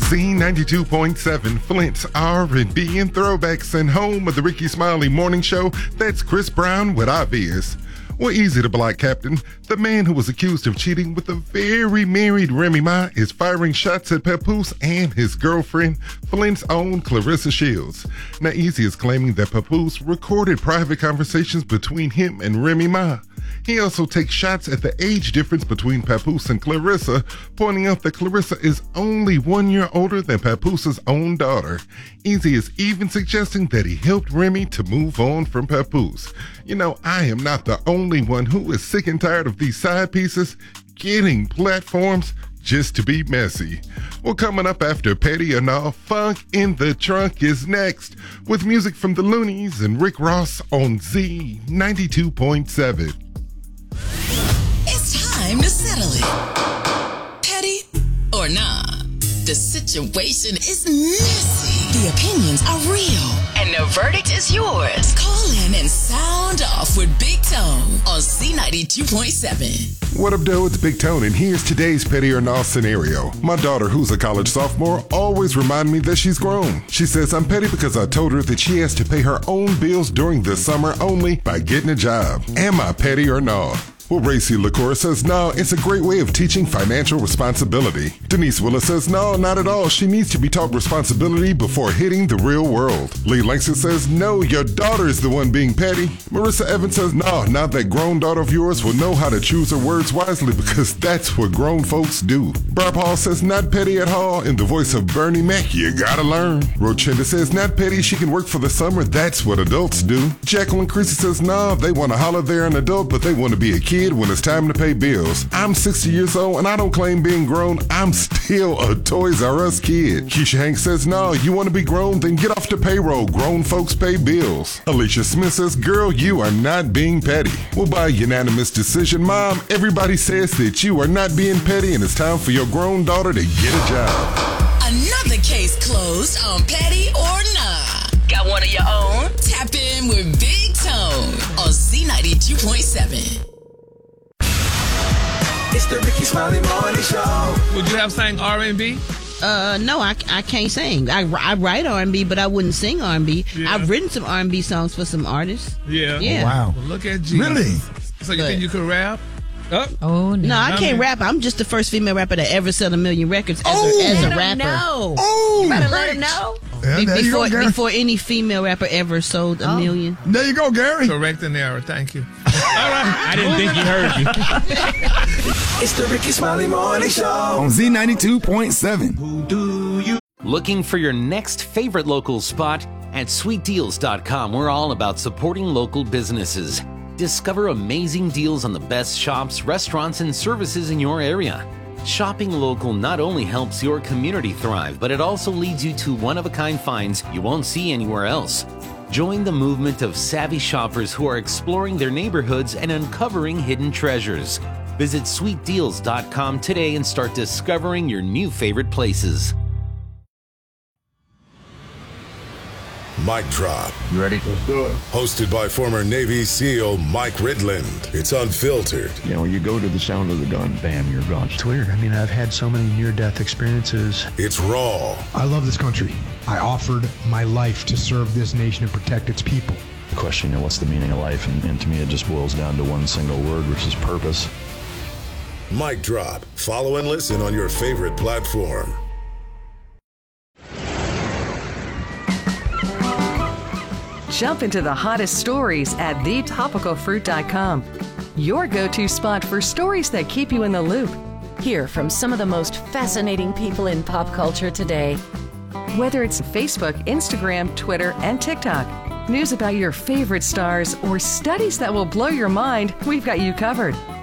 Z92.7, Flint's R&B and throwbacks, and home of the Ricky Smiley Morning Show. That's Chris Brown with Obvious. Well, easy to block, Captain. The man who was accused of cheating with a very married Remy Ma is firing shots at Papoose and his girlfriend, Flint's own Clarissa Shields. Now, Easy is claiming that Papoose recorded private conversations between him and Remy Ma. He also takes shots at the age difference between Papoose and Clarissa, pointing out that Clarissa is only 1 year older than Papoose' own daughter. Easy is even suggesting that he helped Remy to move on from Papoose. You know, I am not the only one who is sick and tired of these side pieces getting platforms just to be messy. Well, coming up after Petty or Nah, Funk in the Trunk is next, with music from the Loonies and Rick Ross on Z92.7. It's time to settle it. Petty or nah? The situation is messy. The opinions are real. And the verdict is yours. Call in and sound off with Big Tone on Z92.7. What up, though? It's Big Tone, and here's today's Petty or Nah scenario. My daughter, who's a college sophomore, always reminds me that she's grown. She says I'm petty because I told her that she has to pay her own bills during the summer only by getting a job. Am I petty or nah? Well, Racy LaCour says, no, it's a great way of teaching financial responsibility. Denise Willis says, no, not at all. She needs to be taught responsibility before hitting the real world. Lee Langston says, no, your daughter is the one being petty. Marissa Evans says, no, now that grown daughter of yours will know how to choose her words wisely because that's what grown folks do. Barb Hall says, not petty at all. In the voice of Bernie Mac, you gotta learn. Rochinda says, not petty. She can work for the summer. That's what adults do. Jacqueline Creasy says, no, they want to holler they're an adult, but they want to be a kid when it's time to pay bills. I'm 60 years old and I don't claim being grown. I'm still a Toys R Us kid. Keisha Hanks says, no, you want to be grown? Then get off the payroll. Grown folks pay bills. Alicia Smith says, girl, you are not being petty. Well, by unanimous decision, Mom, everybody says that you are not being petty and it's time for your grown daughter to get a job. Another case closed on Petty or Nah. Got one of your own? Tap in with Big Tone on Z92.7. It's the Ricky Smiley Morning Show. Would you have sang R&B? No, I can't sing. I write R&B, but I wouldn't sing R&B. Yeah. I've written some R&B songs for some artists. Yeah. Yeah. Wow. Well, look at you. Really? So you think you could rap? Oh, no. No, I can't rap. I'm just the first female rapper to ever sell 1 million records as a rapper. No. Oh, You better let him know. Yeah, there you go, Gary. Before any female rapper ever sold 1 million. There you go, Gary. Correct and error. Thank you. I didn't think he heard you. It's the Ricky Smiley Morning Show. On Z92.7. Who do you? Looking for your next favorite local spot? At sweetdeals.com, we're all about supporting local businesses. Discover amazing deals on the best shops, restaurants, and services in your area. Shopping local not only helps your community thrive, but it also leads you to one-of-a-kind finds you won't see anywhere else. Join the movement of savvy shoppers who are exploring their neighborhoods and uncovering hidden treasures. Visit sweetdeals.com today and start discovering your new favorite places. Mic Drop. You ready? Let's do it. Hosted by former Navy SEAL Mike Ridland. It's unfiltered. You know, when you go to the sound of the gun, bam, you're gone. It's weird. I mean, I've had so many near-death experiences. It's raw. I love this country. I offered my life to serve this nation and protect its people. The question, what's the meaning of life? And to me, it just boils down to one single word, which is purpose. Mic Drop. Follow and listen on your favorite platform. Jump into the hottest stories at thetopicalfruit.com. Your go-to spot for stories that keep you in the loop. Hear from some of the most fascinating people in pop culture today. Whether it's Facebook, Instagram, Twitter, and TikTok, news about your favorite stars, or studies that will blow your mind, we've got you covered.